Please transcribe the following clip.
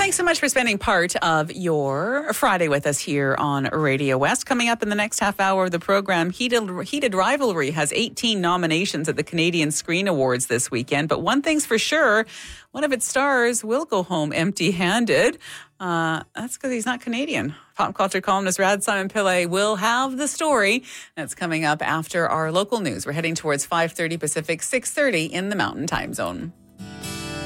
Thanks so much for spending part of your Friday with us here on Radio West. Coming up in the next half hour of the program, Heated Rivalry has 18 nominations at the Canadian Screen Awards this weekend. But one thing's for sure, one of its stars will go home empty-handed. That's because he's not Canadian. Pop culture columnist Rad Simon Pillay will have the story. That's coming up after our local news. We're heading towards 5:30 Pacific, 6:30 in the Mountain Time Zone.